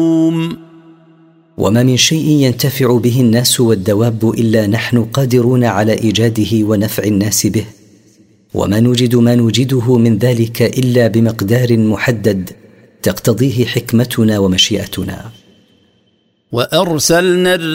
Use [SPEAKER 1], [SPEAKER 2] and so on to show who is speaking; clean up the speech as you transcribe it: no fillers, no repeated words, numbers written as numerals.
[SPEAKER 1] وما من شيء ينتفع به الناس والدواب إلا نحن قادرون على إيجاده ونفع الناس به، وما نوجد ما نوجده من ذلك إلا بمقدار محدد تقتضيه حكمتنا ومشيئتنا.
[SPEAKER 2] وأرسلنا